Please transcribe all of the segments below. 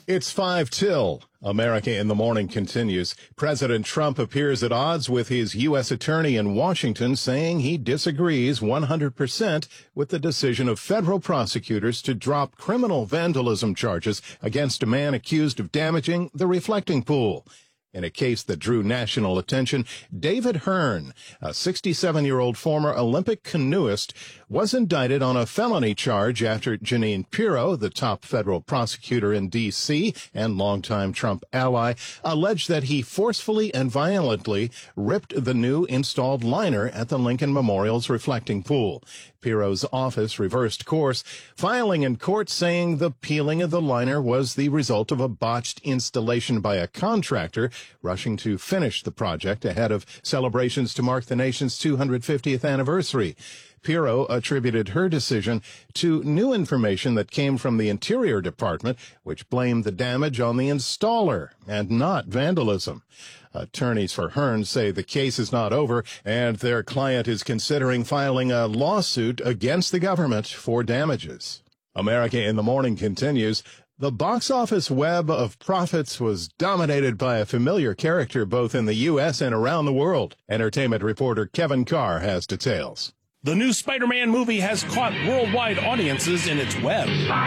It's 5 till. America in the Morning continues. President Trump appears at odds with his U.S. attorney in Washington, saying he disagrees 100% with the decision of federal prosecutors to drop criminal vandalism charges against a man accused of damaging the reflecting pool. In a case that drew national attention, David Hearn, a 67-year-old former Olympic canoeist, was indicted on a felony charge after Jeanine Pirro, the top federal prosecutor in D.C. and longtime Trump ally, alleged that he forcefully and violently ripped the new installed liner at the Lincoln Memorial's reflecting pool. Pirro's office reversed course, filing in court saying the peeling of the liner was the result of a botched installation by a contractor rushing to finish the project ahead of celebrations to mark the nation's 250th anniversary. Pirro attributed her decision to new information that came from the Interior Department, which blamed the damage on the installer and not vandalism. Attorneys for Hearn say the case is not over and their client is considering filing a lawsuit against the government for damages. America in the Morning continues. The box office web of profits was dominated by a familiar character both in the U.S. and around the world. Entertainment reporter Kevin Carr has details. The new Spider-Man movie has caught worldwide audiences in its web.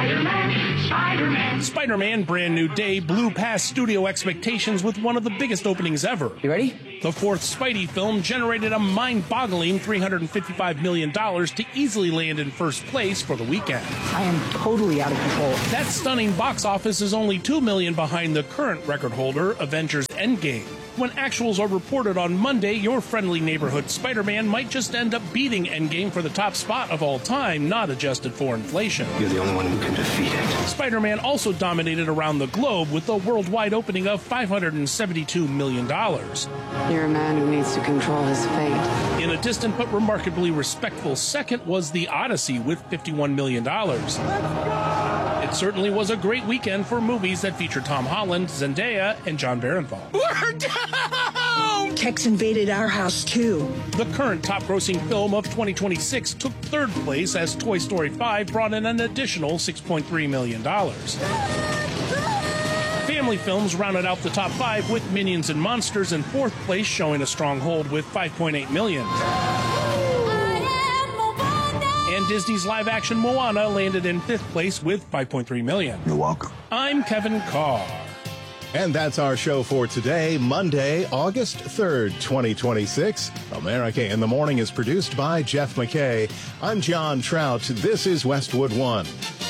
Spider-Man Brand New Day blew past studio expectations with one of the biggest openings ever. You ready? The fourth Spidey film generated a mind-boggling $355 million to easily land in first place for the weekend. I am totally out of control. That stunning box office is only $2 million behind the current record holder, Avengers Endgame. When actuals are reported on Monday, your friendly neighborhood Spider-Man might just end up beating Endgame for the top spot of all time, not adjusted for inflation. You're the only one who can defeat it. Spider-Man also dominated around the globe with a worldwide opening of $572 million. You're a man who needs to control his fate. In a distant but remarkably respectful second was The Odyssey with $51 million. It certainly was a great weekend for movies that feature Tom Holland, Zendaya, and John Barenthal. We're down! Tex invaded our house, too. The current top-grossing film of 2026 took third place as Toy Story 5 brought in an additional $6.3 million. Family films rounded out the top 5 with Minions and Monsters in fourth place, showing a strong hold with $5.8 million. And Disney's live-action Moana landed in fifth place with $5.3 million. You're welcome. I'm Kevin Carr. And that's our show for today, Monday, August 3rd, 2026. America in the Morning is produced by Jeff McKay. I'm John Trout. This is Westwood One.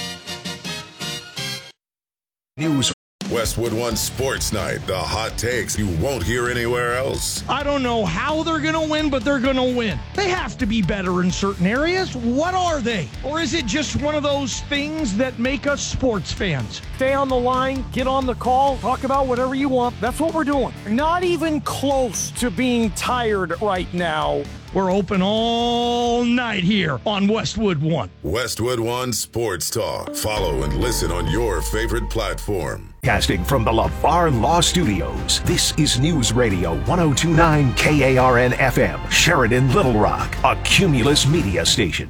News. Westwood One Sports Night. The hot takes you won't hear anywhere else. I don't know how they're going to win, but they're going to win. They have to be better in certain areas. What are they? Or is it just one of those things that make us sports fans? Stay on the line, get on the call, talk about whatever you want. That's what we're doing. Not even close to being tired right now. We're open all night here on Westwood One. Westwood One Sports Talk. Follow and listen on your favorite platform. Casting from the LaVar Law Studios, this is News Radio 102.9 KARN FM, Sheridan, Little Rock, a Cumulus media station.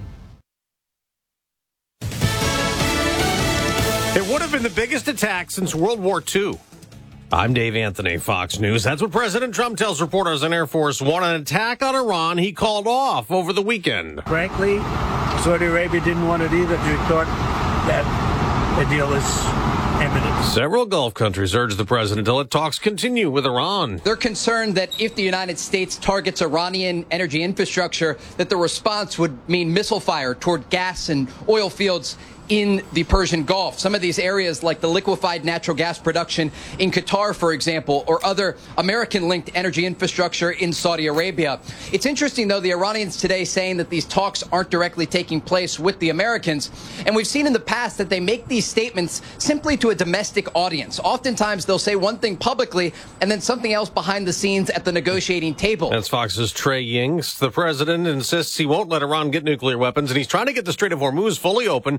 It would have been the biggest attack since World War II. I'm Dave Anthony, Fox News. That's what President Trump tells reporters on Air Force One. An attack on Iran he called off over the weekend. Frankly, Saudi Arabia didn't want it either. They thought that the deal is imminent. Several Gulf countries urged the president to let talks continue with Iran. They're concerned that if the United States targets Iranian energy infrastructure, that the response would mean missile fire toward gas and oil fields in the Persian Gulf. Some of these areas, like the liquefied natural gas production in Qatar, for example, or other American-linked energy infrastructure in Saudi Arabia. It's interesting, though, the Iranians today saying that these talks aren't directly taking place with the Americans. And we've seen in the past that they make these statements simply to a domestic audience. Oftentimes, they'll say one thing publicly and then something else behind the scenes at the negotiating table. That's Fox's Trey Yingst. The president insists he won't let Iran get nuclear weapons, and he's trying to get the Strait of Hormuz fully open and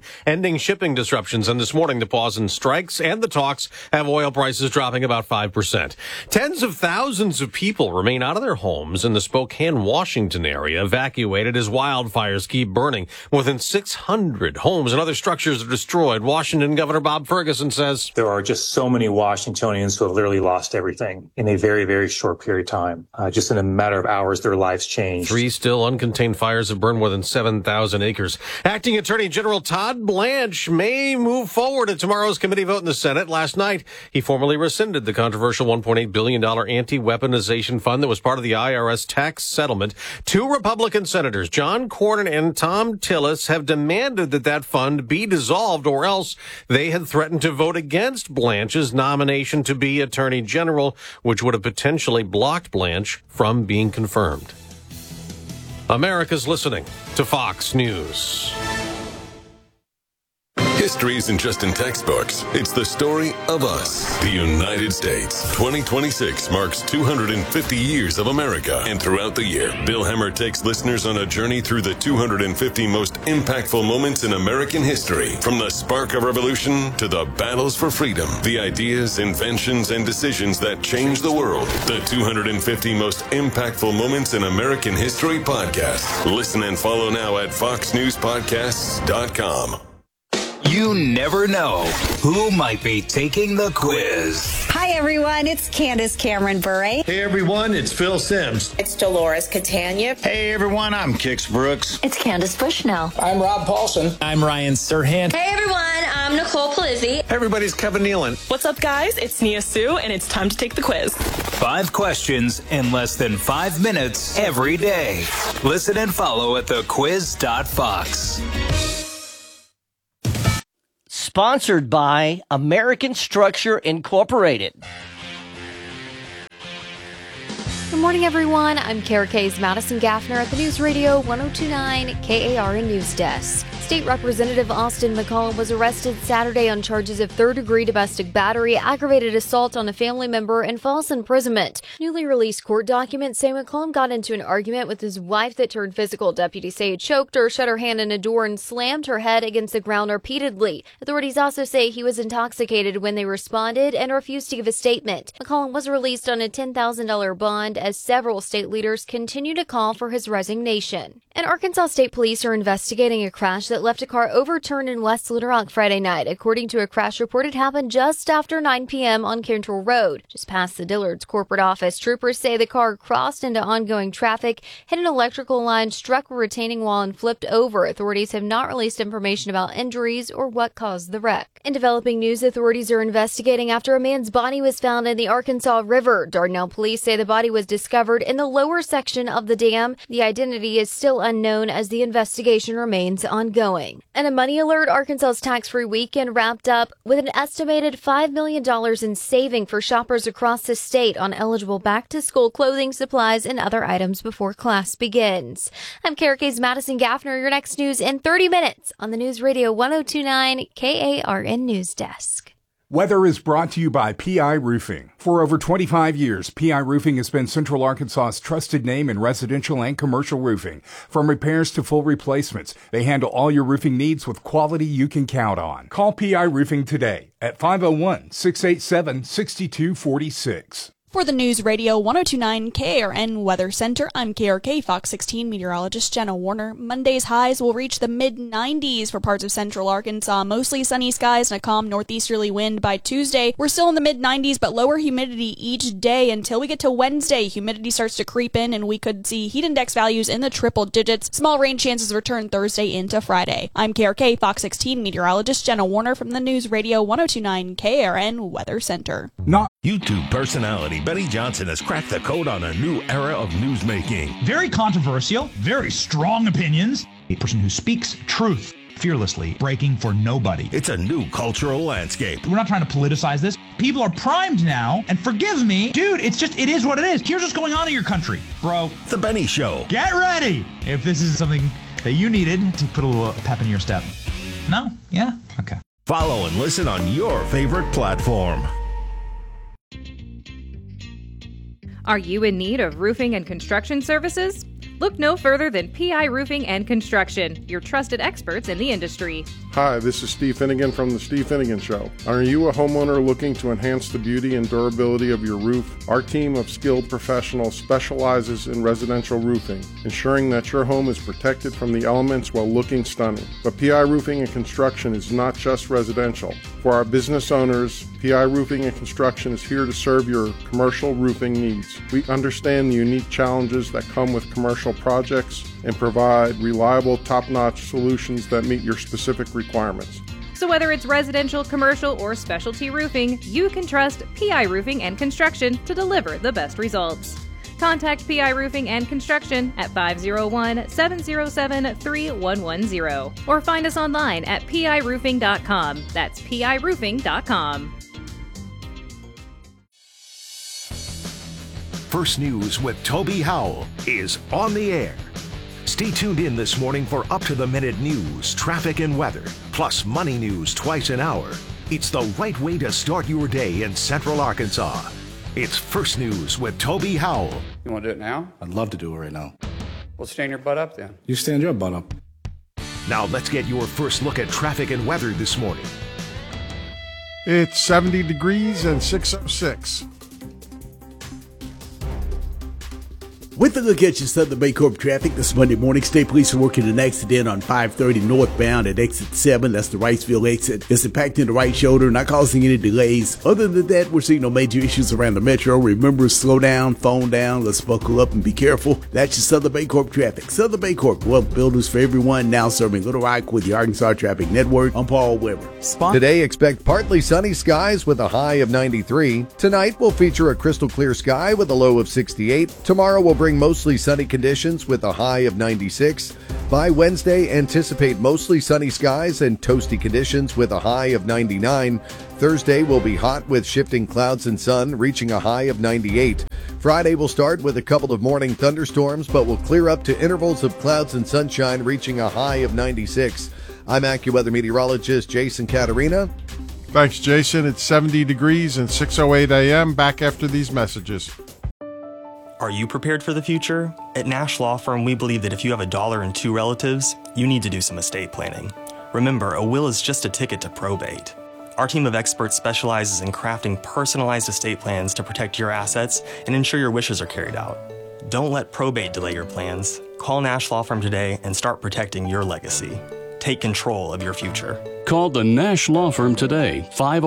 ending shipping disruptions, and this morning the pause in strikes and the talks have oil prices dropping about 5%. Tens of thousands of people remain out of their homes in the Spokane, Washington area, evacuated as wildfires keep burning. More than 600 homes and other structures are destroyed. Washington Governor Bob Ferguson says there are just so many Washingtonians who have literally lost everything in a very, very short period of time. Just in a matter of hours, their lives changed. 3 still uncontained fires have burned more than 7,000 acres. Acting Attorney General Todd Blanche may move forward at tomorrow's committee vote in the Senate. Last night, he formally rescinded the controversial $1.8 billion anti-weaponization fund that was part of the IRS tax settlement. 2 Republican senators, John Cornyn and Tom Tillis, have demanded that fund be dissolved, or else they had threatened to vote against Blanche's nomination to be Attorney General, which would have potentially blocked Blanche from being confirmed. America's listening to Fox News. History isn't just in textbooks. It's the story of us, the United States. 2026 marks 250 years of America. And throughout the year, Bill Hemmer takes listeners on a journey through the 250 most impactful moments in American history. From the spark of revolution to the battles for freedom, the ideas, inventions, and decisions that changed the world. The 250 most impactful moments in American history podcast. Listen and follow now at foxnewspodcasts.com. You never know who might be taking the quiz. Hi, everyone. It's Candace Cameron Bure. Hey, everyone. It's Phil Sims. It's Dolores Catania. Hey, everyone. I'm Kix Brooks. It's Candace Bushnell. I'm Rob Paulson. I'm Ryan Serhant. Hey, everyone. I'm Nicole Palizzi. Hey, everybody's Kevin Nealon. What's up, guys? It's Nia Sue, and it's time to take the quiz. 5 questions in less than 5 minutes every day. Listen and follow at thequiz.fox. Sponsored by American Structure Incorporated. Good morning, everyone. I'm KRK's Madison Gaffner at the News Radio 1029 KARN News Desk. State Representative Austin McCollum was arrested Saturday on charges of third-degree domestic battery, aggravated assault on a family member, and false imprisonment. Newly released court documents say McCollum got into an argument with his wife that turned physical. Deputies say he choked her, shut her hand in a door, and slammed her head against the ground repeatedly. Authorities also say he was intoxicated when they responded and refused to give a statement. McCollum was released on a $10,000 bond as several state leaders continue to call for his resignation. And Arkansas State Police are investigating a crash that left a car overturned in West Little Rock Friday night. According to a crash report, it happened just after 9 p.m. on Cantrell Road, just past the Dillard's corporate office. Troopers say the car crossed into ongoing traffic, hit an electrical line, struck a retaining wall, and flipped over. Authorities have not released information about injuries or what caused the wreck. In developing news, authorities are investigating after a man's body was found in the Arkansas River. Dardanelle police say the body was discovered in the lower section of the dam. The identity is still unknown as the investigation remains ongoing. And a money alert, Arkansas's tax-free weekend wrapped up with an estimated $5 million in saving for shoppers across the state on eligible back-to-school clothing, supplies, and other items before class begins. I'm KRK's Madison Gaffner. Your next news in 30 minutes on the News Radio 1029 KARN News Desk. Weather is brought to you by PI Roofing. For over 25 years, PI Roofing has been Central Arkansas's trusted name in residential and commercial roofing. From repairs to full replacements, they handle all your roofing needs with quality you can count on. Call PI Roofing today at 501-687-6246. For the News Radio 1029 KARN Weather Center, I'm KRK Fox 16 meteorologist Jenna Warner. Monday's highs will reach the mid-90s for parts of central Arkansas. Mostly sunny skies and a calm northeasterly wind by Tuesday. We're still in the mid-90s, but lower humidity each day until we get to Wednesday. Humidity starts to creep in, and we could see heat index values in the triple digits. Small rain chances return Thursday into Friday. I'm KRK Fox 16 meteorologist Jenna Warner from the News Radio 1029 KARN Weather Center. YouTube personality Benny Johnson has cracked the code on a new era of newsmaking. Very controversial, very strong opinions. A person who speaks truth fearlessly, breaking for nobody. It's a new cultural landscape. We're not trying to politicize this. People are primed now, and forgive me, dude, it is what it is. Here's what's going on in your country, bro. The Benny Show. Get ready if this is something that you needed to put a little pep in your step. No? Yeah? Okay. Follow and listen on your favorite platform. Are you in need of roofing and construction services? Look no further than PI Roofing and Construction, your trusted experts in the industry. Hi, this is Steve Finnegan from The Steve Finnegan Show. Are you a homeowner looking to enhance the beauty and durability of your roof? Our team of skilled professionals specializes in residential roofing, ensuring that your home is protected from the elements while looking stunning. But PI Roofing and Construction is not just residential. For our business owners, PI Roofing and Construction is here to serve your commercial roofing needs. We understand the unique challenges that come with commercial projects and provide reliable, top-notch solutions that meet your specific requirements. So whether it's residential, commercial, or specialty roofing, you can trust PI Roofing and Construction to deliver the best results. Contact PI Roofing and Construction at 501-707-3110 or find us online at piroofing.com. That's piroofing.com. First News with Toby Howell is on the air. Stay tuned in this morning for up-to-the-minute news, traffic, and weather, plus money news twice an hour. It's the right way to start your day in Central Arkansas. It's First News with Toby Howell. You want to do it now? I'd love to do it right now. Well, stand your butt up then. You stand your butt up. Now let's get your first look at traffic and weather this morning. It's 70 degrees and 606. With a look at your Southern Baycorp traffic this Monday morning, state police are working an accident on 530 northbound at exit 7. That's the Wrightsville exit. It's impacting the right shoulder, not causing any delays. Other than that, we're seeing no major issues around the metro. Remember, slow down, phone down, let's buckle up and be careful. That's your Southern Baycorp traffic. Southern Baycorp, wealth builders for everyone, now serving Little Rock with the Arkansas Traffic Network. I'm Paul Weber. Today, expect partly sunny skies with a high of 93. Tonight will feature a crystal clear sky with a low of 68. Tomorrow will bring mostly sunny conditions with a high of 96. By Wednesday, anticipate mostly sunny skies and toasty conditions with a high of 99. Thursday will be hot with shifting clouds and sun, reaching a high of 98. Friday will start with a couple of morning thunderstorms, but will clear up to intervals of clouds and sunshine, reaching a high of 96. I'm AccuWeather meteorologist Jason Caterina. Thanks, Jason. It's 70 degrees and 6:08 a.m. Back after these messages. Are you prepared for the future? At Nash Law Firm, we believe that if you have a dollar and two relatives, you need to do some estate planning. Remember, a will is just a ticket to probate. Our team of experts specializes in crafting personalized estate plans to protect your assets and ensure your wishes are carried out. Don't let probate delay your plans. Call Nash Law Firm today and start protecting your legacy. Take control of your future. Call the Nash Law Firm today,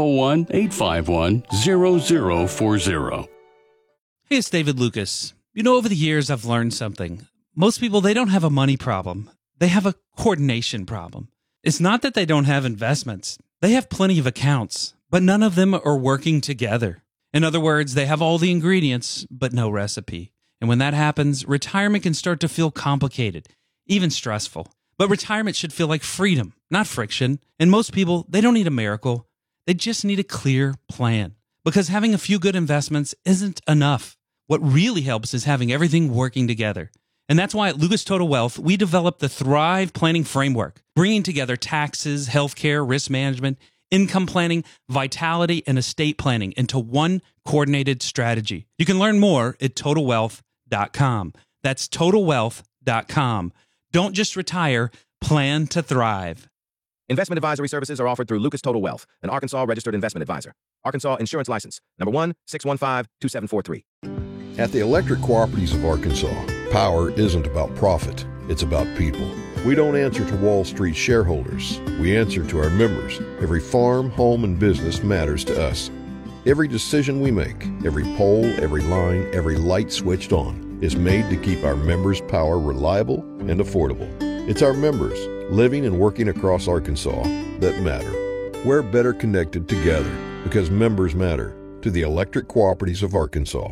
501-851-0040. Hey, it's David Lucas. You know, over the years, I've learned something. Most people, they don't have a money problem. They have a coordination problem. It's not that they don't have investments. They have plenty of accounts, but none of them are working together. In other words, they have all the ingredients, but no recipe. And when that happens, retirement can start to feel complicated, even stressful. But retirement should feel like freedom, not friction. And most people, they don't need a miracle. They just need a clear plan. Because having a few good investments isn't enough. What really helps is having everything working together. And that's why at Lucas Total Wealth, we developed the Thrive Planning Framework, bringing together taxes, healthcare, risk management, income planning, vitality, and estate planning into one coordinated strategy. You can learn more at TotalWealth.com. That's TotalWealth.com. Don't just retire, plan to thrive. Investment advisory services are offered through Lucas Total Wealth, an Arkansas registered investment advisor. Arkansas Insurance License, number 1-615-2743. At the Electric Cooperatives of Arkansas, power isn't about profit, it's about people. We don't answer to Wall Street shareholders. We answer to our members. Every farm, home, and business matters to us. Every decision we make, every pole, every line, every light switched on is made to keep our members' power reliable and affordable. It's our members, living and working across Arkansas, that matter. We're better connected together because members matter to the Electric Cooperatives of Arkansas.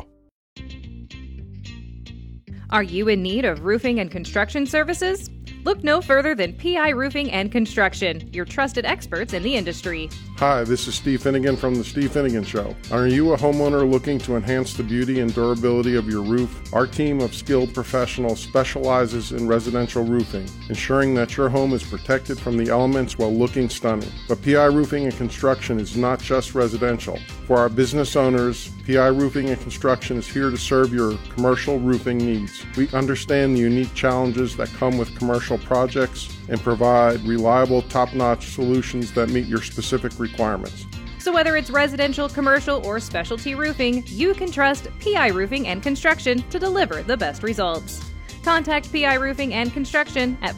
Are you in need of roofing and construction services? Look no further than PI Roofing and Construction, your trusted experts in the industry. Hi, this is Steve Finnegan from The Steve Finnegan Show. Are you a homeowner looking to enhance the beauty and durability of your roof? Our team of skilled professionals specializes in residential roofing, ensuring that your home is protected from the elements while looking stunning. But PI Roofing and Construction is not just residential. For our business owners, PI Roofing and Construction is here to serve your commercial roofing needs. We understand the unique challenges that come with commercial projects and provide reliable, top-notch solutions that meet your specific requirements. So whether it's residential, commercial, or specialty roofing, you can trust PI Roofing and Construction to deliver the best results. Contact PI Roofing and Construction at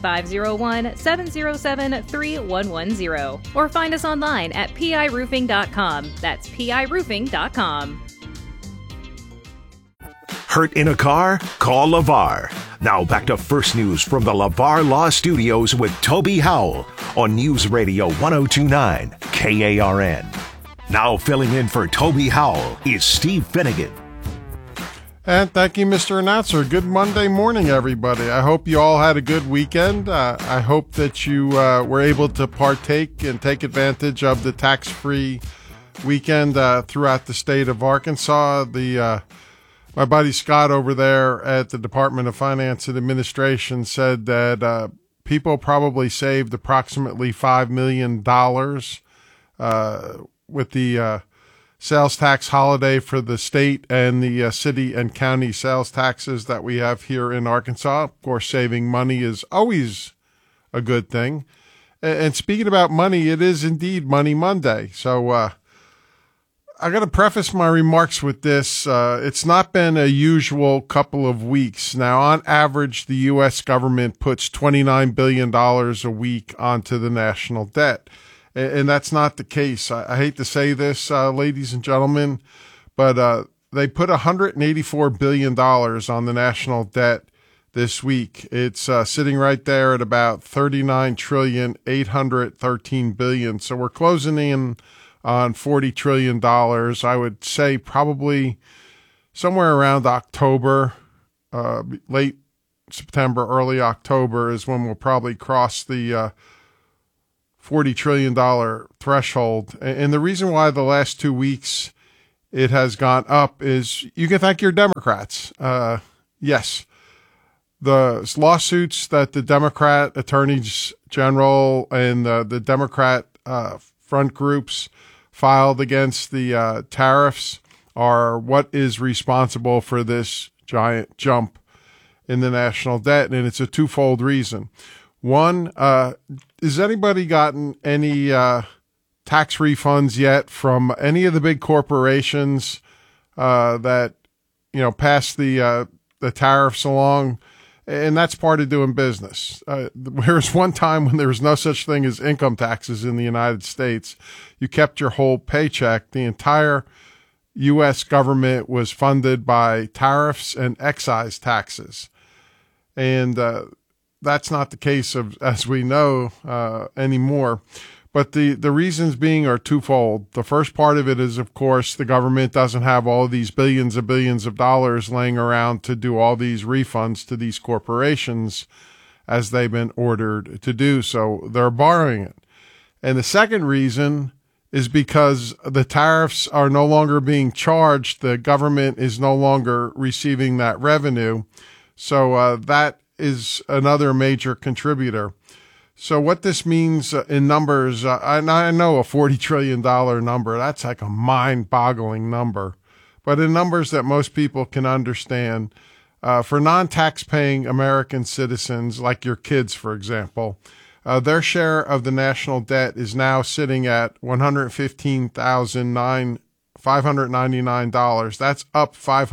501-707-3110 or find us online at piroofing.com. That's piroofing.com. Hurt in a car? Call LeVar. Now back to First News from the LeVar Law Studios with Toby Howell on News Radio 1029 KARN. Now filling in for Toby Howell is Steve Finnegan. And thank you, Mr. Announcer. Good Monday morning, everybody. I hope you all had a good weekend. I hope that you were able to partake and take advantage of the tax-free weekend throughout the state of Arkansas. My buddy Scott over there at the Department of Finance and Administration said that people probably saved approximately $5 million with the sales tax holiday for the state and the city and county sales taxes that we have here in Arkansas. Of course, saving money is always a good thing. And speaking about money, it is indeed Money Monday. So I got to preface my remarks with this. It's not been a usual couple of weeks. Now, on average, the U.S. government puts $29 billion a week onto the national debt. And that's not the case. I hate to say this, ladies and gentlemen, but they put $184 billion on the national debt this week. It's sitting right there at about $39,813 billion. So we're closing in on $40 trillion. I would say probably somewhere around October, late September, early October is when we'll probably cross the $40 trillion threshold. And the reason why the last 2 weeks it has gone up is you can thank your Democrats. Yes, the lawsuits that the Democrat attorneys general and the Democrat front groups filed against the tariffs are what is responsible for this giant jump in the national debt. And it's a twofold reason. One, has anybody gotten any tax refunds yet from any of the big corporations that passed the tariffs along? And that's part of doing business. There was one time when there was no such thing as income taxes in the United States. You kept your whole paycheck. The entire U.S. government was funded by tariffs and excise taxes. And that's not the case as we know anymore. But the reasons being are twofold. The first part of it is, of course, the government doesn't have all these billions of dollars laying around to do all these refunds to these corporations as they've been ordered to do. So they're borrowing it. And the second reason is because the tariffs are no longer being charged. The government is no longer receiving that revenue. So that is another major contributor. So what this means in numbers, I know a $40 trillion number, that's like a mind-boggling number. But in numbers that most people can understand, for non-tax-paying American citizens, like your kids, for example, their share of the national debt is now sitting at $115,599. That's up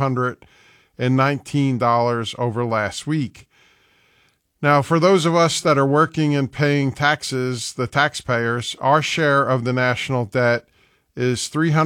$519 over last week. Now, for those of us that are working and paying taxes, the taxpayers, our share of the national debt is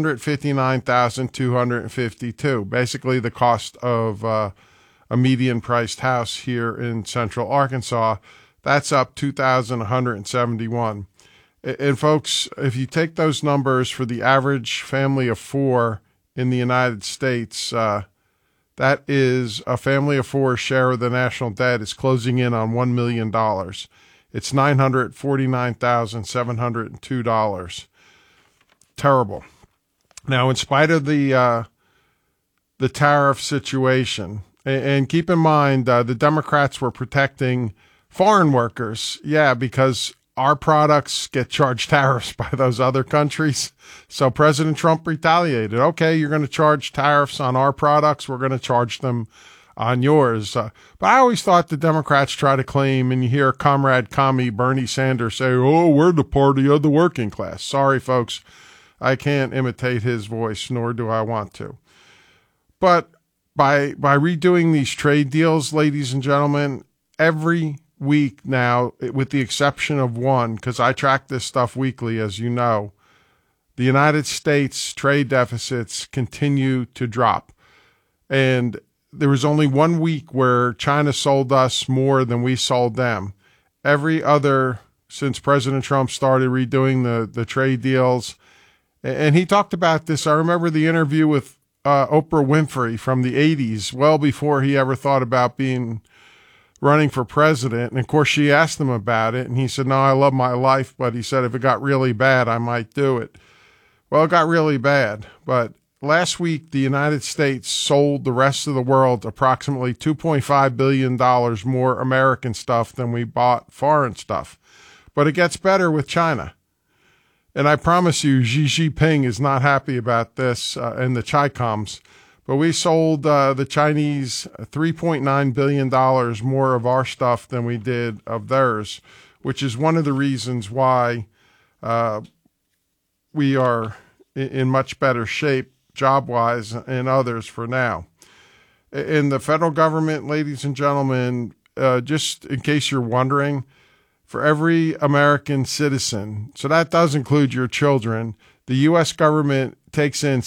$359,252, basically the cost of a median-priced house here in Central Arkansas. That's up $2,171. And folks, if you take those numbers for the average family of four in the United States, that is a family of four share of the national debt is closing in on $1 million. It's $949,702. terrible. Now, in spite of the tariff situation, and keep in mind, the Democrats were protecting foreign workers. Yeah, because our products get charged tariffs by those other countries. So President Trump retaliated. Okay, you're going to charge tariffs on our products. We're going to charge them on yours. But I always thought the Democrats try to claim, and you hear Comrade Commie Bernie Sanders say, oh, we're the party of the working class. Sorry, folks. I can't imitate his voice, nor do I want to. But by redoing these trade deals, ladies and gentlemen, every week now, with the exception of one, because I track this stuff weekly, as you know, the United States trade deficits continue to drop. And there was only 1 week where China sold us more than we sold them. Every other, since President Trump started redoing the trade deals, and he talked about this. I remember the interview with Oprah Winfrey from the 80s, well before he ever thought about running for president. And of course, she asked him about it, and he said, no, I love my life, but he said, if it got really bad, I might do it. Well, it got really bad, but last week, the United States sold the rest of the world approximately $2.5 billion more American stuff than we bought foreign stuff. But it gets better with China. And I promise you, Xi Jinping is not happy about this and the Chi-Coms. But we sold the Chinese $3.9 billion more of our stuff than we did of theirs, which is one of the reasons why we are in much better shape job-wise and others for now. In the federal government, ladies and gentlemen, just in case you're wondering, for every American citizen, so that does include your children, the U.S. government takes in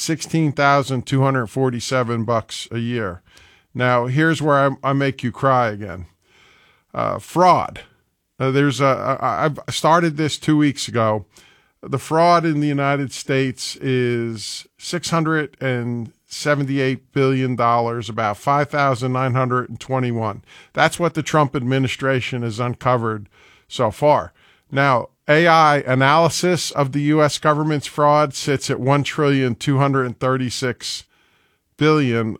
$16,247 a year. Now, here's where I make you cry again. Fraud. I've started this 2 weeks ago. The fraud in the United States is $678 billion, about 5,921. That's what the Trump administration has uncovered so far. Now, AI analysis of the U.S. government's fraud sits at $1,236 billion,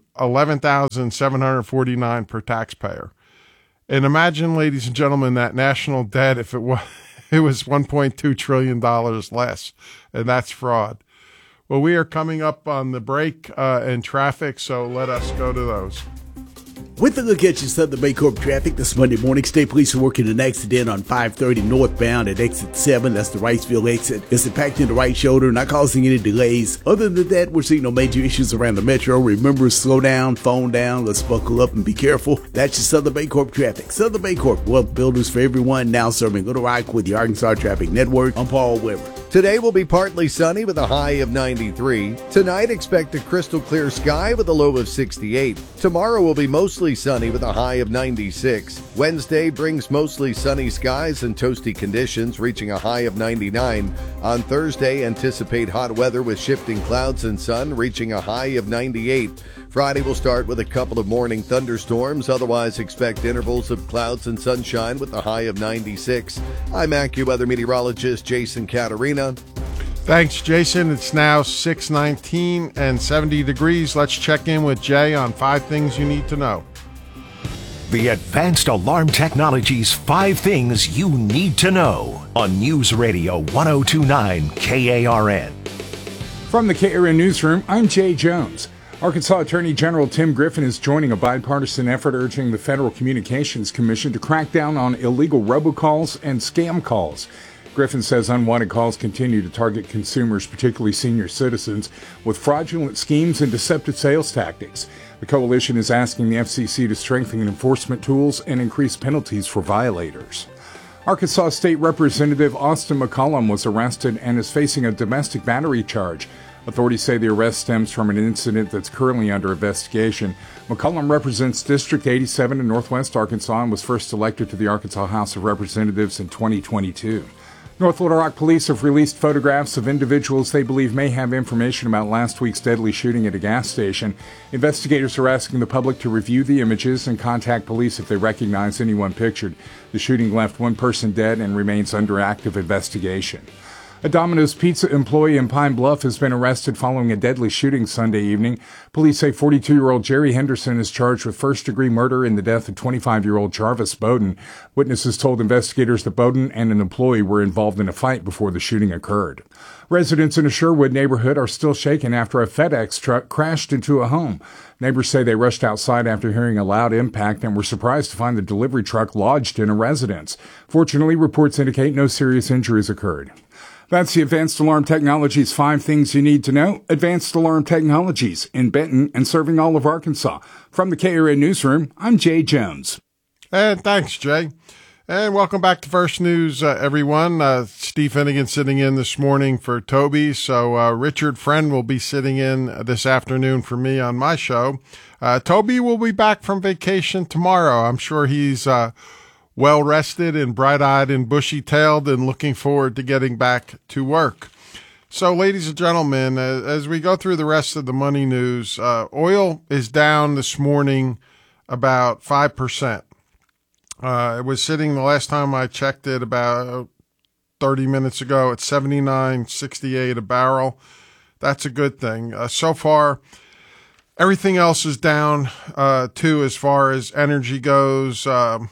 11,749 per taxpayer. And imagine, ladies and gentlemen, that national debt if it was $1.2 trillion less, and that's fraud. Well, we are coming up on the break and traffic, so let us go to those. With a look at your Southern Baycorp traffic this Monday morning, state police are working an accident on 530 northbound at exit 7. That's the Wrightsville exit. It's impacting the right shoulder, not causing any delays. Other than that, we're seeing no major issues around the metro. Remember, slow down, phone down, let's buckle up and be careful. That's your Southern Baycorp traffic. Southern Baycorp, wealth builders for everyone, now serving Little Rock with the Arkansas Traffic Network. I'm Paul Weber. Today will be partly sunny with a high of 93. Tonight, expect a crystal clear sky with a low of 68. Tomorrow will be mostly sunny with a high of 96. Wednesday brings mostly sunny skies and toasty conditions, reaching a high of 99. On Thursday, anticipate hot weather with shifting clouds and sun, reaching a high of 98. Friday will start with a couple of morning thunderstorms. Otherwise, expect intervals of clouds and sunshine with a high of 96. I'm AccuWeather meteorologist Jason Caterina. Thanks, Jason. It's now 6:19 and 70 degrees. Let's check in with Jay on 5 things you need to know. The Advanced Alarm Technology's 5 Things You Need to Know on News Radio 1029 KARN. From the KARN Newsroom, I'm Jay Jones. Arkansas Attorney General Tim Griffin is joining a bipartisan effort urging the Federal Communications Commission to crack down on illegal robocalls and scam calls. Griffin says unwanted calls continue to target consumers, particularly senior citizens, with fraudulent schemes and deceptive sales tactics. The coalition is asking the FCC to strengthen enforcement tools and increase penalties for violators. Arkansas State Representative Austin McCollum was arrested and is facing a domestic battery charge. Authorities say the arrest stems from an incident that's currently under investigation. McCollum represents District 87 in Northwest Arkansas and was first elected to the Arkansas House of Representatives in 2022. North Little Rock police have released photographs of individuals they believe may have information about last week's deadly shooting at a gas station. Investigators are asking the public to review the images and contact police if they recognize anyone pictured. The shooting left one person dead and remains under active investigation. A Domino's Pizza employee in Pine Bluff has been arrested following a deadly shooting Sunday evening. Police say 42-year-old Jerry Henderson is charged with first-degree murder in the death of 25-year-old Jarvis Bowden. Witnesses told investigators that Bowden and an employee were involved in a fight before the shooting occurred. Residents in a Sherwood neighborhood are still shaken after a FedEx truck crashed into a home. Neighbors say they rushed outside after hearing a loud impact and were surprised to find the delivery truck lodged in a residence. Fortunately, reports indicate no serious injuries occurred. That's the Advanced Alarm Technologies 5 Things You Need to Know. Advanced Alarm Technologies in Benton and serving all of Arkansas. From the KRN Newsroom, I'm Jay Jones. And thanks, Jay. And welcome back to First News, everyone. Steve Finnegan sitting in this morning for Toby. So Richard Friend will be sitting in this afternoon for me on my show. Toby will be back from vacation tomorrow. I'm sure he's well-rested and bright-eyed and bushy-tailed and looking forward to getting back to work. So, ladies and gentlemen, as we go through the rest of the money news, oil is down this morning about 5%. It was sitting the last time I checked it about 30 minutes ago at $79.68 a barrel. That's a good thing. So far, everything else is down, too, as far as energy goes.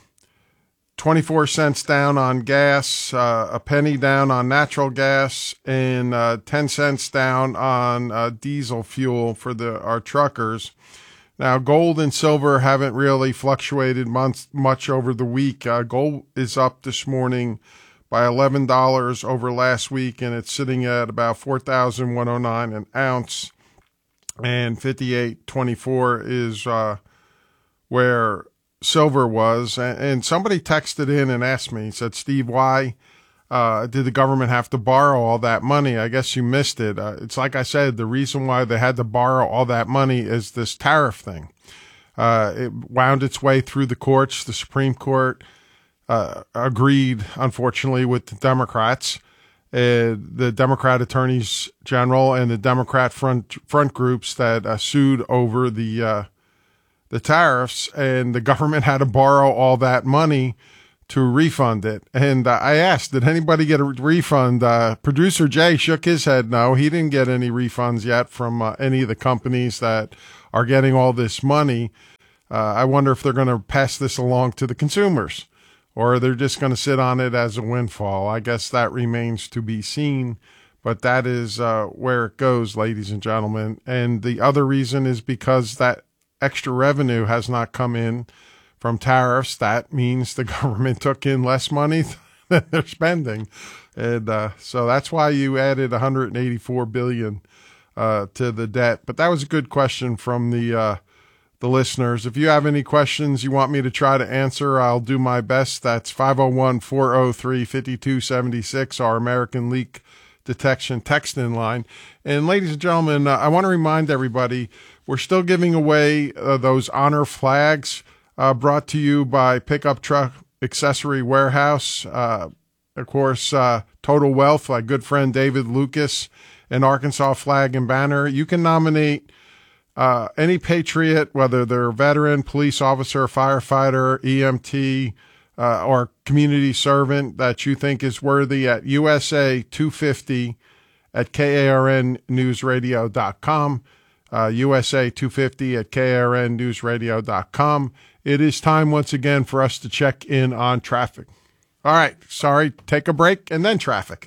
24 cents down on gas, a penny down on natural gas, and 10 cents down on diesel fuel for our truckers. Now, gold and silver haven't really fluctuated much over the week. Gold is up this morning by $11 over last week, and it's sitting at about $4,109 an ounce. And 58.24 is where silver was. And somebody texted in and asked me, he said, Steve, why did the government have to borrow all that money? I guess you missed it. It's like I said, the reason why they had to borrow all that money is this tariff thing. It wound its way through the courts. The Supreme Court agreed, unfortunately, with the Democrats, the Democrat attorneys general and the Democrat front groups that sued over the tariffs, and the government had to borrow all that money to refund it. And I asked, did anybody get a refund? Producer Jay shook his head. No, he didn't get any refunds yet from any of the companies that are getting all this money. I wonder if they're going to pass this along to the consumers, or they're just going to sit on it as a windfall. I guess that remains to be seen, but that is where it goes, ladies and gentlemen. And the other reason is because that extra revenue has not come in from tariffs. That means the government took in less money than they're spending. And so that's why you added $184 billion to the debt. But that was a good question from the listeners. If you have any questions you want me to try to answer, I'll do my best. That's 501-403-5276, our American Leak Detection text-in line. And ladies and gentlemen, I want to remind everybody, we're still giving away those honor flags brought to you by Pickup Truck Accessory Warehouse. Of course, Total Wealth, my good friend David Lucas, and Arkansas Flag and Banner. You can nominate any patriot, whether they're a veteran, police officer, firefighter, EMT, or community servant that you think is worthy at USA 250 at KARNnewsradio.com. USA 250 at KARNnewsradio.com. It is time once again for us to check in on traffic. All right, sorry, take a break and then traffic.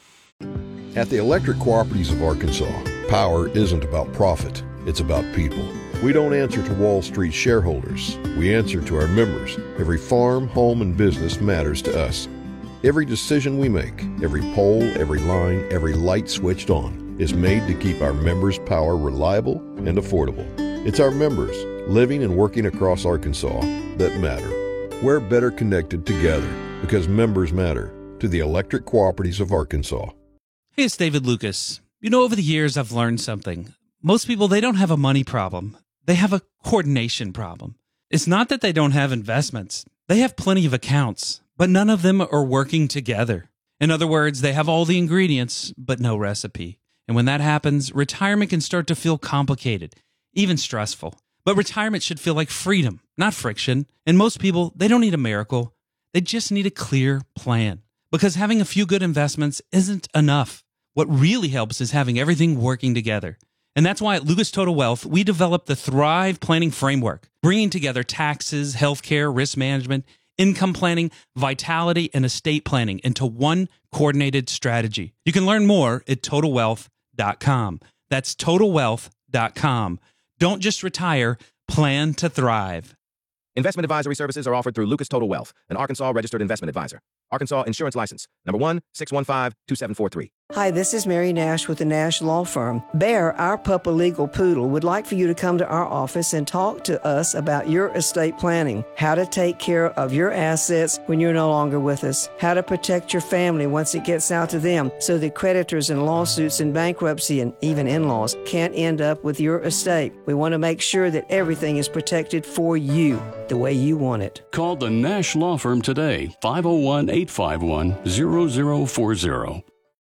At the Electric Cooperatives of Arkansas, power isn't about profit, it's about people. We don't answer to Wall Street shareholders. We answer to our members. Every farm, home, and business matters to us. Every decision we make, every pole, every line, every light switched on is made to keep our members' power reliable and affordable. It's our members, living and working across Arkansas, that matter. We're better connected together because members matter to the Electric Cooperatives of Arkansas. Hey, it's David Lucas. You know, over the years, I've learned something. Most people, they don't have a money problem. They have a coordination problem. It's not that they don't have investments. They have plenty of accounts, but none of them are working together. In other words, they have all the ingredients, but no recipe. And when that happens, retirement can start to feel complicated, even stressful. But retirement should feel like freedom, not friction. And most people, they don't need a miracle. They just need a clear plan. Because having a few good investments isn't enough. What really helps is having everything working together. And that's why at Lucas Total Wealth, we developed the Thrive Planning Framework, bringing together taxes, healthcare, risk management, income planning, vitality, and estate planning into one coordinated strategy. You can learn more at TotalWealth.com. That's TotalWealth.com. Don't just retire, plan to thrive. Investment advisory services are offered through Lucas Total Wealth, an Arkansas registered investment advisor. Arkansas Insurance License, number 1-615-2743. Hi, this is Mary Nash with the Nash Law Firm. Bear, our Puppa Legal Poodle, would like for you to come to our office and talk to us about your estate planning, how to take care of your assets when you're no longer with us, how to protect your family once it gets out to them so that creditors and lawsuits and bankruptcy and even in-laws can't end up with your estate. We want to make sure that everything is protected for you the way you want it. Call the Nash Law Firm today, 501-851-0040.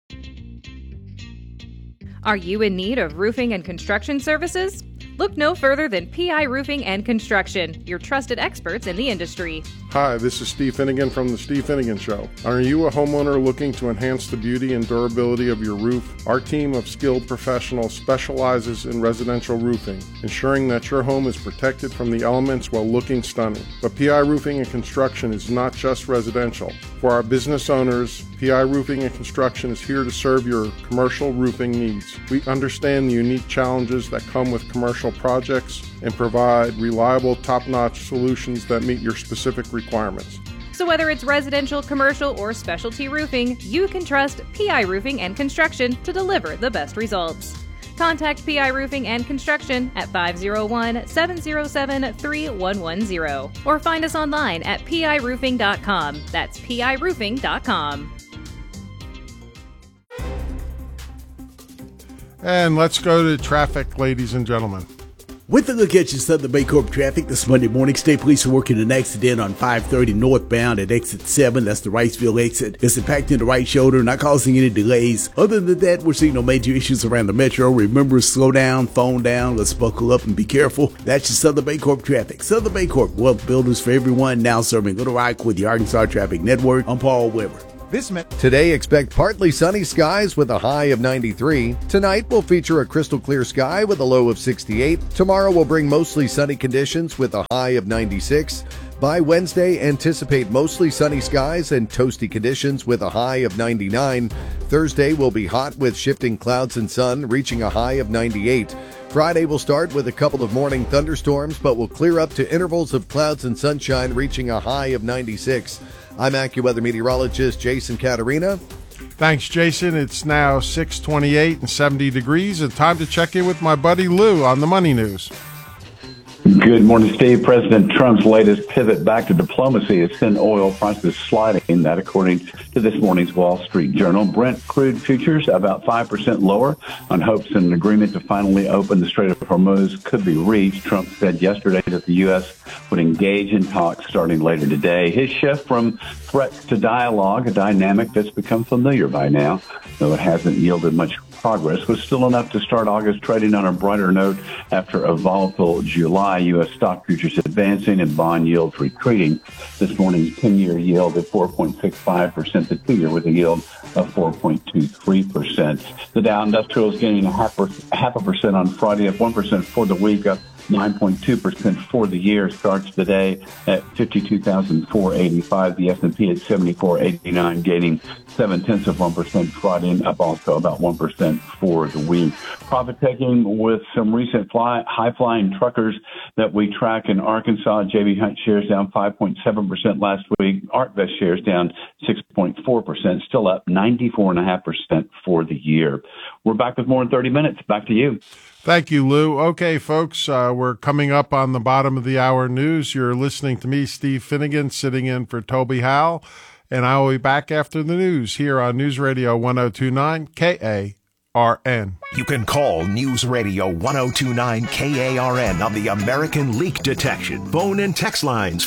Are you in need of roofing and construction services? Look no further than PI Roofing and Construction, your trusted experts in the industry. Hi, this is Steve Finnegan from The Steve Finnegan Show. Are you a homeowner looking to enhance the beauty and durability of your roof? Our team of skilled professionals specializes in residential roofing, ensuring that your home is protected from the elements while looking stunning. But PI Roofing and Construction is not just residential. For our business owners, PI Roofing and Construction is here to serve your commercial roofing needs. We understand the unique challenges that come with commercial projects and provide reliable, top-notch solutions that meet your specific requirements. So whether it's residential, commercial, or specialty roofing, you can trust PI Roofing and Construction to deliver the best results. Contact PI Roofing and Construction at 501-707-3110 or find us online at piroofing.com. That's piroofing.com. And let's go to traffic, ladies and gentlemen. With a look at your Southern Baycorp traffic this Monday morning, State Police are working an accident on 530 northbound at exit 7. That's the Wrightsville exit. It's impacting the right shoulder, not causing any delays. Other than that, we're seeing no major issues around the metro. Remember, slow down, phone down, let's buckle up and be careful. That's your Southern Baycorp traffic. Southern Baycorp, wealth builders for everyone, now serving Little Rock with the Arkansas Traffic Network. I'm Paul Weber. Today, expect partly sunny skies with a high of 93. Tonight will feature a crystal clear sky with a low of 68. Tomorrow will bring mostly sunny conditions with a high of 96. By Wednesday, anticipate mostly sunny skies and toasty conditions with a high of 99. Thursday will be hot with shifting clouds and sun, reaching a high of 98. Friday will start with a couple of morning thunderstorms, but will clear up to intervals of clouds and sunshine, reaching a high of 96. I'm AccuWeather meteorologist Jason Caterina. Thanks, Jason. It's now 6:28 and 70 degrees, and time to check in with my buddy Lou on the Money News. Good morning, Steve. President Trump's latest pivot back to diplomacy has sent oil prices sliding. That, according to this morning's Wall Street Journal. Brent crude futures about 5% lower on hopes an agreement to finally open the Strait of Hormuz could be reached. Trump said yesterday that the U.S. would engage in talks starting later today. His shift from threats to dialogue, a dynamic that's become familiar by now, though it hasn't yielded much progress, was still enough to start August trading on a brighter note after a volatile July. U.S. stock futures advancing and bond yields retreating. This morning's 10-year yield at 4.65%, the 2-year with a yield of 4.23%. The Dow Industrial is gaining half a percent on Friday, up 1% for the week, up 9.2% for the year. Starts today at 52,485. The S&P at 74.89, gaining 0.7% Friday, and up also about 1% for the week. Profit taking with some recent high-flying truckers that we track in Arkansas. J.B. Hunt shares down 5.7% last week. ArcBest shares down 6.4%, still up 94.5% for the year. We're back with more in 30 minutes. Back to you. Thank you, Lou. Okay, folks, we're coming up on the bottom of the hour news. You're listening to me, Steve Finnegan, sitting in for Toby Howell, and I will be back after the news here on News Radio 102.9 KARN. You can call News Radio 1029 KARN on the American Leak Detection. Phone and text lines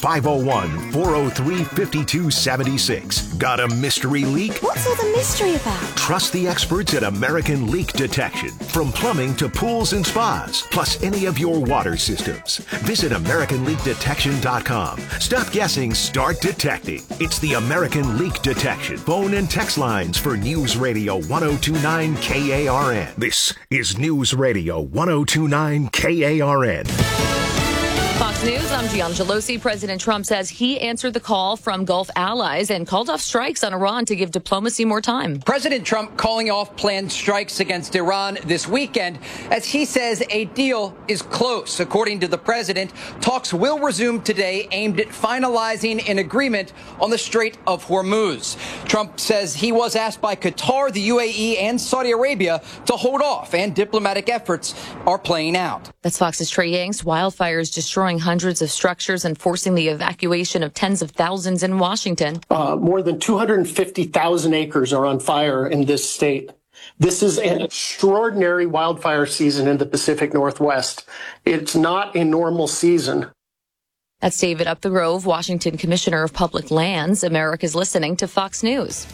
501-403-5276. Got a mystery leak? What's all the mystery about? Trust the experts at American Leak Detection. From plumbing to pools and spas, plus any of your water systems. Visit AmericanLeakDetection.com. Stop guessing, start detecting. It's the American Leak Detection. Phone and text lines for News Radio 1029 KARN. This is News Radio 1029 KARN. Fox News, I'm Gian Gelosi. President Trump says he answered the call from Gulf allies and called off strikes on Iran to give diplomacy more time. President Trump calling off planned strikes against Iran this weekend as he says a deal is close. According to the president, talks will resume today aimed at finalizing an agreement on the Strait of Hormuz. Trump says he was asked by Qatar, the UAE, and Saudi Arabia to hold off, and diplomatic efforts are playing out. That's Fox's Trey Yanks. Wildfires destroying hundreds of structures and forcing the evacuation of tens of thousands in Washington. More than 250,000 acres are on fire in this state. This is an extraordinary wildfire season in the Pacific Northwest. It's not a normal season. That's David Upthegrove, Washington Commissioner of Public Lands. America's listening to Fox News.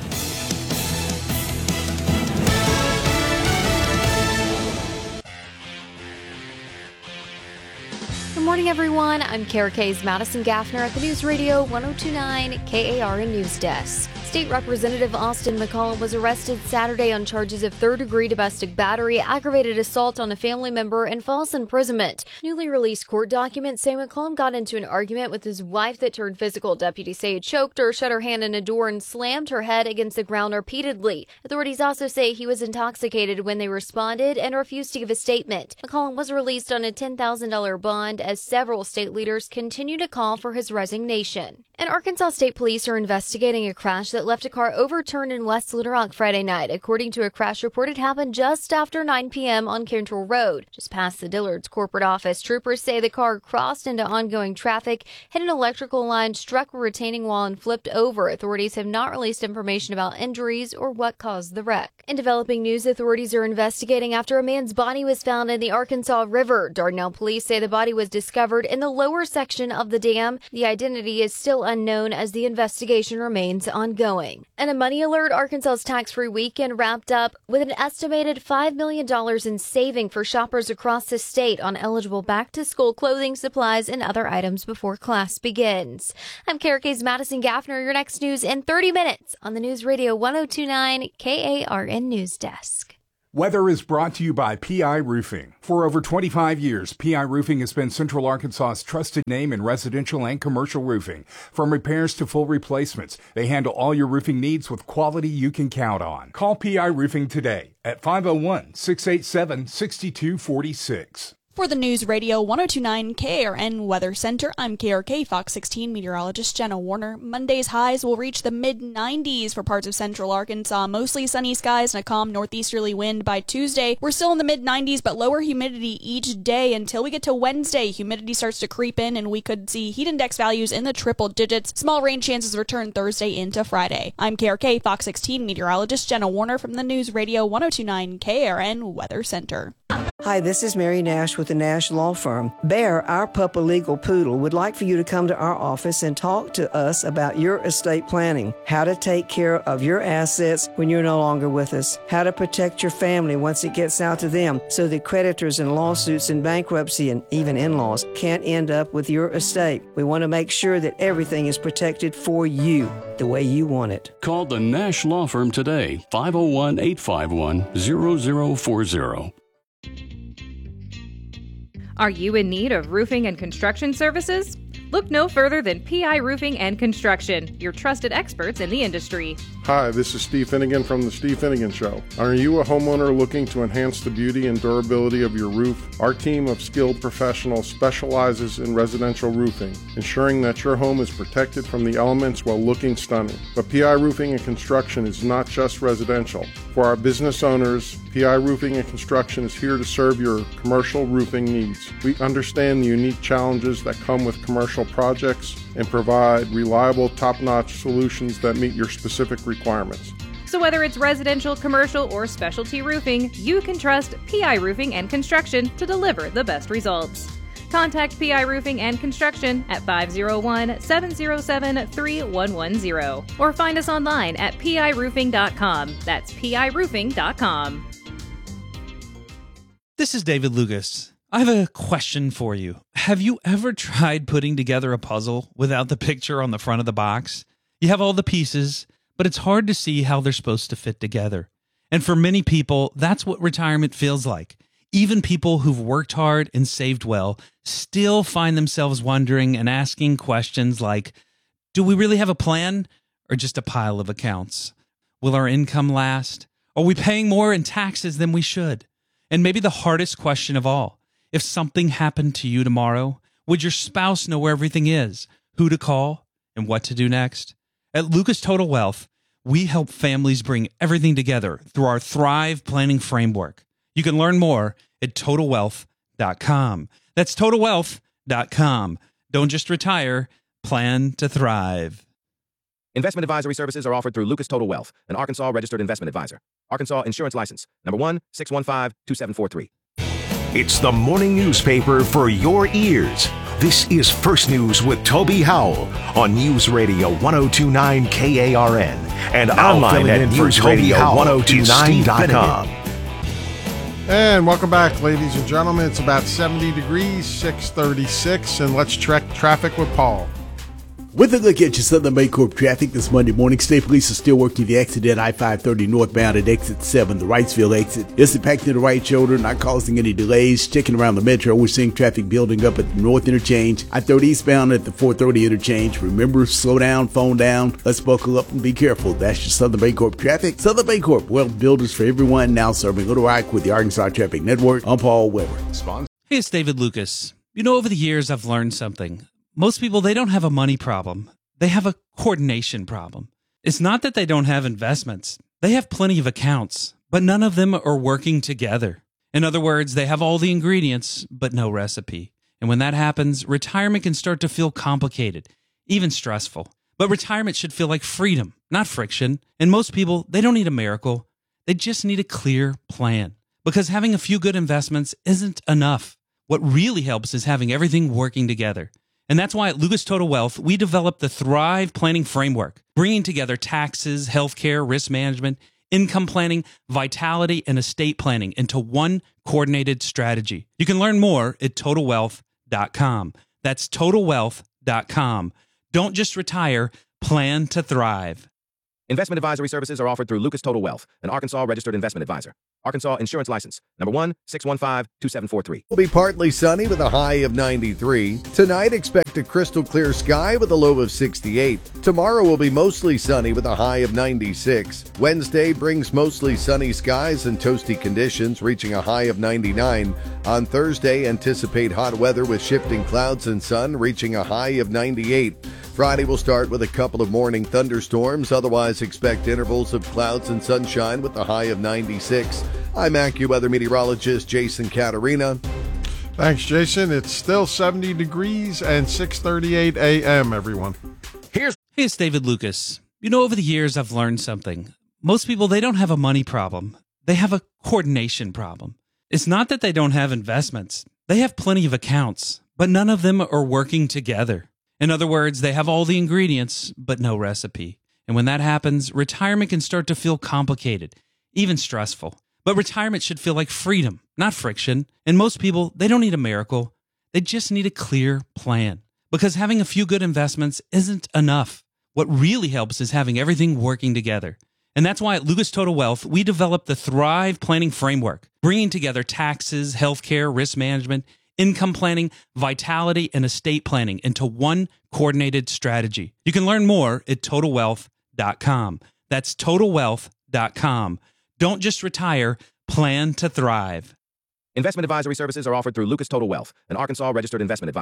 Good morning, everyone. I'm Kara K's Madison Gaffner at the News Radio 1029 KARN News Desk. State Representative Austin McCollum was arrested Saturday on charges of third-degree domestic battery, aggravated assault on a family member, and false imprisonment. Newly released court documents say McCollum got into an argument with his wife that turned physical. Deputies say he choked her, shut her hand in a door, and slammed her head against the ground repeatedly. Authorities also say he was intoxicated when they responded and refused to give a statement. McCollum was released on a $10,000 bond as several state leaders continue to call for his resignation. And Arkansas State Police are investigating a crash that left a car overturned in West Little Rock Friday night. According to a crash report, it happened just after 9 p.m. on Cantrell Road, just past the Dillard's corporate office. Troopers say the car crossed into ongoing traffic, hit an electrical line, struck a retaining wall, and flipped over. Authorities have not released information about injuries or what caused the wreck. In developing news, authorities are investigating after a man's body was found in the Arkansas River. Dardanelle police say the body was discovered in the lower section of the dam. The identity is still unknown as the investigation remains ongoing. And a money alert, Arkansas's tax-free weekend wrapped up with an estimated $5 million in saving for shoppers across the state on eligible back-to-school clothing, supplies, and other items before class begins. I'm Kara K's Madison Gaffner. Your next news in 30 minutes on the News Radio 1029 KARN News Desk. Weather is brought to you by PI Roofing. For over 25 years, PI Roofing has been Central Arkansas's trusted name in residential and commercial roofing. From repairs to full replacements, they handle all your roofing needs with quality you can count on. Call PI Roofing today at 501-687-6246. For the News Radio 1029 KARN Weather Center, I'm KRK Fox 16 meteorologist Jenna Warner. Monday's highs will reach the mid-90s for parts of central Arkansas. Mostly sunny skies and a calm northeasterly wind by Tuesday. We're still in the mid-90s, but lower humidity each day until we get to Wednesday. Humidity starts to creep in, and we could see heat index values in the triple digits. Small rain chances return Thursday into Friday. I'm KRK Fox 16 meteorologist Jenna Warner from the News Radio 1029 KARN Weather Center. Hi, this is Mary Nash with the Nash Law Firm. Bear, our Puppa Legal Poodle, would like for you to come to our office and talk to us about your estate planning, how to take care of your assets when you're no longer with us, how to protect your family once it gets out to them so that creditors and lawsuits and bankruptcy and even in-laws can't end up with your estate. We want to make sure that everything is protected for you the way you want it. Call the Nash Law Firm today, 501-851-0040. Are you in need of roofing and construction services? Look no further than PI Roofing and Construction, your trusted experts in the industry. Hi, this is Steve Finnegan from The Steve Finnegan Show. Are you a homeowner looking to enhance the beauty and durability of your roof? Our team of skilled professionals specializes in residential roofing, ensuring that your home is protected from the elements while looking stunning. But PI Roofing and Construction is not just residential. For our business owners, PI Roofing and Construction is here to serve your commercial roofing needs. We understand the unique challenges that come with commercial projects and provide reliable, top-notch solutions that meet your specific requirements. So whether it's residential, commercial, or specialty roofing, you can trust PI Roofing and Construction to deliver the best results. Contact PI Roofing and Construction at 501-707-3110 or find us online at piroofing.com. That's piroofing.com. This is David Lucas. I have a question for you. Have you ever tried putting together a puzzle without the picture on the front of the box? You have all the pieces, but it's hard to see how they're supposed to fit together. And for many people, that's what retirement feels like. Even people who've worked hard and saved well still find themselves wondering and asking questions like, do we really have a plan or just a pile of accounts? Will our income last? Are we paying more in taxes than we should? And maybe the hardest question of all, if something happened to you tomorrow, would your spouse know where everything is, who to call, and what to do next? At Lucas Total Wealth, we help families bring everything together through our Thrive Planning Framework. You can learn more at TotalWealth.com. That's TotalWealth.com. Don't just retire, plan to thrive. Investment advisory services are offered through Lucas Total Wealth, an Arkansas registered investment advisor. Arkansas Insurance License, number 1-615-2743. It's the morning newspaper for your ears. This is First News with Toby Howell on News Radio 1029 KARN and online at newsradio1029.com. And welcome back, ladies and gentlemen. It's about 70 degrees, 636, and let's check traffic with Paul. With a look at your Southern Baycorp traffic this Monday morning, state police are still working the exit at I-530 northbound at exit 7, the Wrightsville exit. It's impacting the right shoulder, not causing any delays. Checking around the metro, we're seeing traffic building up at the north interchange, I-30 eastbound at the 430 interchange. Remember, slow down, phone down. Let's buckle up and be careful. That's your Southern Baycorp traffic. Southern Baycorp, well, builders for everyone, now serving Little Rock with the Arkansas Traffic Network. I'm Paul Weber. Hey, it's David Lucas. You know, over the years, I've learned something. Most people, they don't have a money problem. They have a coordination problem. It's not that they don't have investments. They have plenty of accounts, but none of them are working together. In other words, they have all the ingredients, but no recipe. And when that happens, retirement can start to feel complicated, even stressful. But retirement should feel like freedom, not friction. And most people, they don't need a miracle. They just need a clear plan. Because having a few good investments isn't enough. What really helps is having everything working together. And that's why at Lucas Total Wealth, we developed the Thrive Planning Framework, bringing together taxes, healthcare, risk management, income planning, vitality, and estate planning into one coordinated strategy. You can learn more at TotalWealth.com. That's TotalWealth.com. Don't just retire, plan to thrive. Investment advisory services are offered through Lucas Total Wealth, an Arkansas registered investment advisor. Arkansas Insurance License, number 1-615-2743. Will be partly sunny with a high of 93. Tonight, expect a crystal clear sky with a low of 68. Tomorrow will be mostly sunny with a high of 96. Wednesday brings mostly sunny skies and toasty conditions, reaching a high of 99. On Thursday, anticipate hot weather with shifting clouds and sun, reaching a high of 98. Friday will start with a couple of morning thunderstorms. Otherwise, expect intervals of clouds and sunshine with a high of 96. I'm AccuWeather meteorologist Jason Catarina. Thanks, Jason. It's still 70 degrees and 6:38 a.m., everyone. Hey, it's David Lucas. You know, over the years, I've learned something. Most people, they don't have a money problem. They have a coordination problem. It's not that they don't have investments. They have plenty of accounts, but none of them are working together. In other words, they have all the ingredients, but no recipe. And when that happens, retirement can start to feel complicated, even stressful. But retirement should feel like freedom, not friction. And most people, they don't need a miracle. They just need a clear plan. Because having a few good investments isn't enough. What really helps is having everything working together. And that's why at Lucas Total Wealth, we developed the Thrive Planning Framework, bringing together taxes, healthcare, risk management, income planning, vitality, and estate planning into one coordinated strategy. You can learn more at TotalWealth.com. That's TotalWealth.com. Don't just retire, plan to thrive. Investment advisory services are offered through Lucas Total Wealth, an Arkansas registered investment advisor.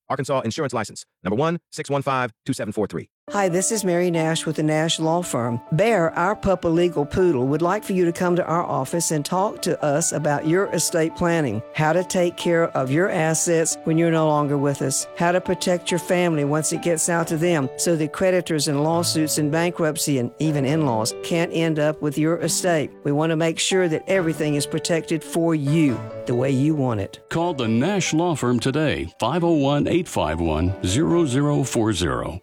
Arkansas Insurance License. Number 1-615-2743. Hi, this is Mary Nash with the Nash Law Firm. Bear, our Puppa Legal Poodle, would like for you to come to our office and talk to us about your estate planning, how to take care of your assets when you're no longer with us, how to protect your family once it gets out to them so that creditors and lawsuits and bankruptcy and even in-laws can't end up with your estate. We want to make sure that everything is protected for you the way you want it. Call the Nash Law Firm today, 501-851-0040.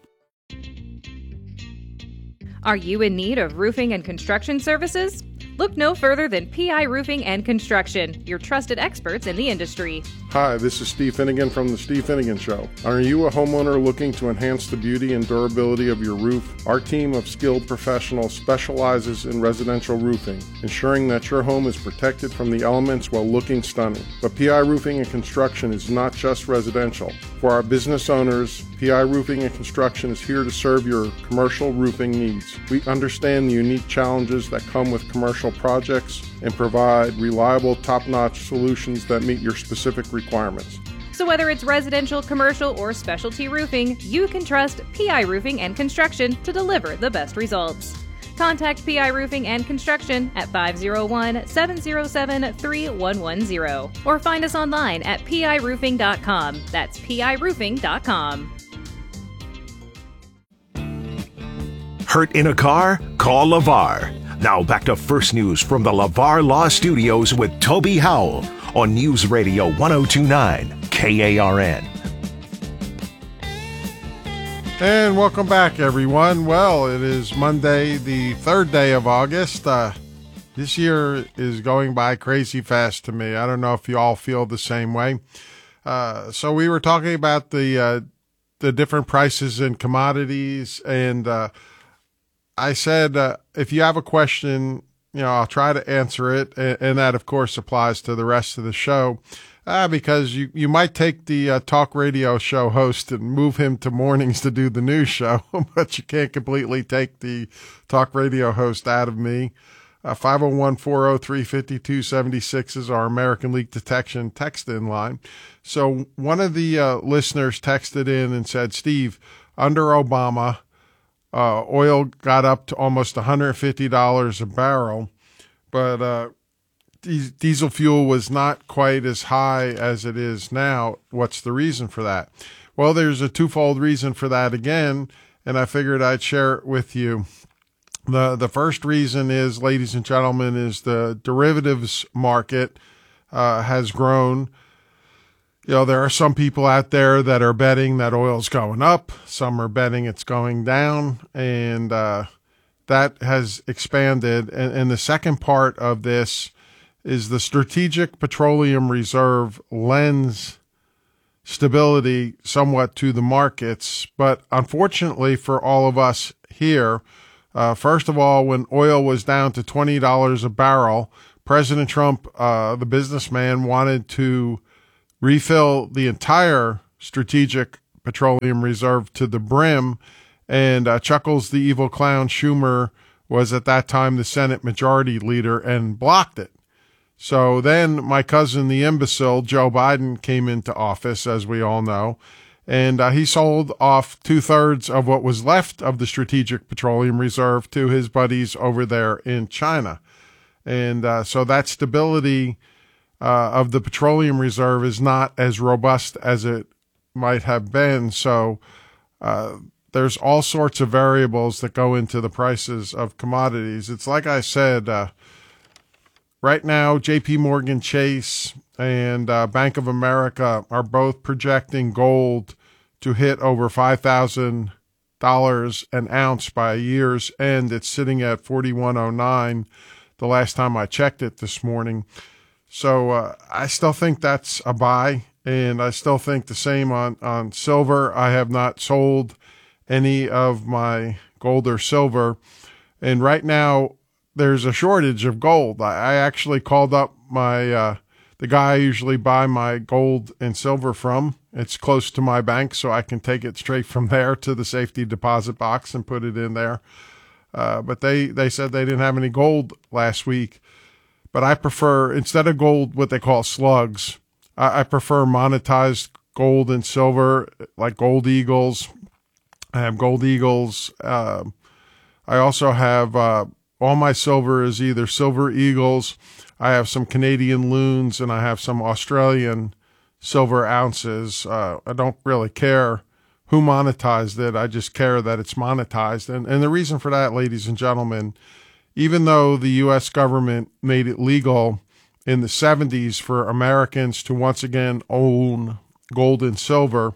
Are you in need of roofing and construction services? Look no further than PI Roofing and Construction, your trusted experts in the industry. Hi, this is Steve Finnegan from The Steve Finnegan Show. Are you a homeowner looking to enhance the beauty and durability of your roof? Our team of skilled professionals specializes in residential roofing, ensuring that your home is protected from the elements while looking stunning. But PI Roofing and Construction is not just residential. For our business owners, PI Roofing and Construction is here to serve your commercial roofing needs. We understand the unique challenges that come with commercial projects and provide reliable, top-notch solutions that meet your specific requirements. So whether it's residential, commercial, or specialty roofing, you can trust PI Roofing and Construction to deliver the best results. Contact PI Roofing and Construction at 501-707-3110 or find us online at piroofing.com. That's piroofing.com. Hurt in a car? Call LeVar. Now back to First News from the LeVar Law Studios with Toby Howell on News Radio 1029 KARN. And welcome back, everyone. Well, it is Monday, the 3rd day of August. This year is going by crazy fast to me. I don't know if you all feel the same way. So we were talking about the different prices in commodities, and I said, if you have a question, I'll try to answer it. And that, of course, applies to the rest of the show, because you might take the talk radio show host and move him to mornings to do the news show, but you can't completely take the talk radio host out of me. 501-403-5276 is our American Leak Detection text-in line. So one of the listeners texted in and said, Steve, under Obama, oil got up to almost $150 a barrel, but diesel fuel was not quite as high as it is now. What's the reason for that? Well, there's a twofold reason for that again, and I figured I'd share it with you. The first reason is, ladies and gentlemen, is the derivatives market has grown. There are some people out there that are betting that oil's going up. Some are betting it's going down, and that has expanded. And the second part of this is the Strategic Petroleum Reserve lends stability somewhat to the markets. But unfortunately for all of us here, first of all, when oil was down to $20 a barrel, President Trump, the businessman, wanted to refill the entire Strategic Petroleum Reserve to the brim, and Chuckles the Evil Clown Schumer was at that time the Senate Majority Leader and blocked it. So then my cousin, the imbecile, Joe Biden, came into office, as we all know, and he sold off 2/3 of what was left of the Strategic Petroleum Reserve to his buddies over there in China. And so that stability of the petroleum reserve is not as robust as it might have been. So there's all sorts of variables that go into the prices of commodities. It's like I said, right now, JP Morgan Chase and Bank of America are both projecting gold to hit over $5,000 an ounce by year's end. It's sitting at 41.09 the last time I checked it this morning. So I still think that's a buy, and I still think the same on silver. I have not sold any of my gold or silver, and right now there's a shortage of gold. I actually called up my the guy I usually buy my gold and silver from. It's close to my bank, so I can take it straight from there to the safety deposit box and put it in there. But they said they didn't have any gold last week. But I prefer, instead of gold, what they call slugs, I prefer monetized gold and silver, like Gold Eagles. I have Gold Eagles. I also have all my silver is either Silver Eagles. I have some Canadian loons, and I have some Australian silver ounces. I don't really care who monetized it. I just care that it's monetized. And the reason for that, ladies and gentlemen, even though the U.S. government made it legal in the 70s for Americans to once again own gold and silver,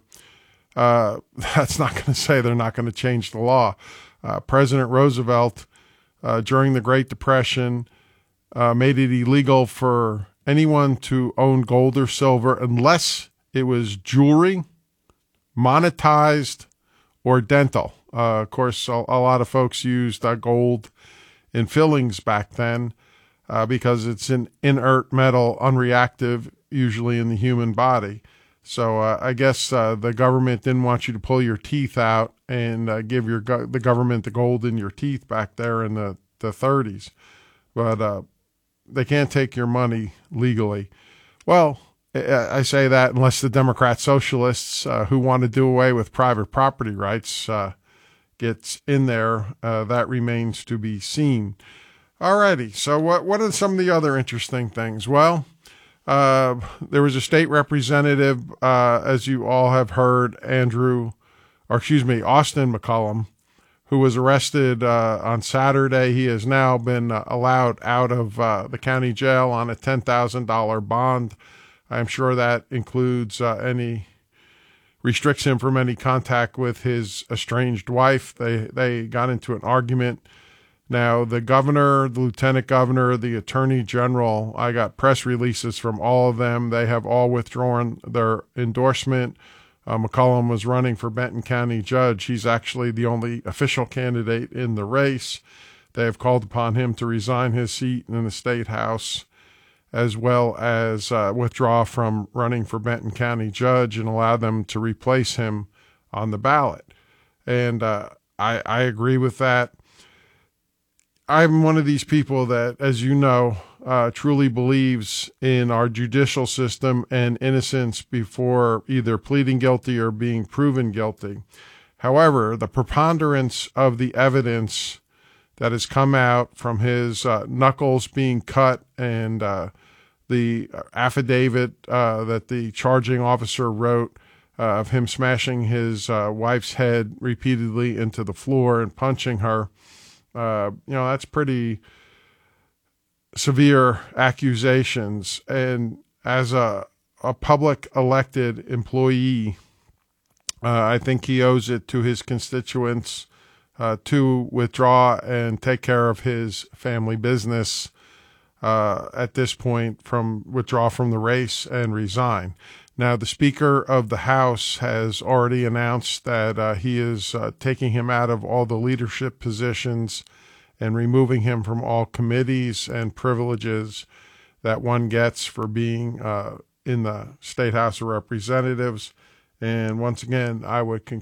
that's not going to say they're not going to change the law. President Roosevelt, during the Great Depression, made it illegal for anyone to own gold or silver unless it was jewelry, monetized, or dental. Of course, a lot of folks used gold in fillings back then because it's an inert metal, unreactive, usually in the human body. So I guess the government didn't want you to pull your teeth out and give the government the gold in your teeth back there in the 30s. But they can't take your money legally. Well, I say that unless the Democrat socialists who want to do away with private property rights gets in there. That remains to be seen. Alrighty, so what are some of the other interesting things? Well, there was a state representative, as you all have heard, Austin McCollum, who was arrested on Saturday. He has now been allowed out of the county jail on a $10,000 bond. I'm sure that includes restricts him from any contact with his estranged wife. They got into an argument. Now, the governor, the lieutenant governor, the attorney general, I got press releases from all of them. They have all withdrawn their endorsement. McCollum was running for Benton County judge. He's actually the only official candidate in the race. They have called upon him to resign his seat in the state house, as well as withdraw from running for Benton County judge and allow them to replace him on the ballot. And I agree with that. I'm one of these people that, as you know, truly believes in our judicial system and innocence before either pleading guilty or being proven guilty. However, the preponderance of the evidence that has come out from his knuckles being cut and the affidavit that the charging officer wrote of him smashing his wife's head repeatedly into the floor and punching her, that's pretty severe accusations. And as a public elected employee, I think he owes it to his constituents to withdraw and take care of his family business at this point, withdraw from the race and resign. Now, the Speaker of the House has already announced that he is taking him out of all the leadership positions and removing him from all committees and privileges that one gets for being in the State House of Representatives. And once again, I would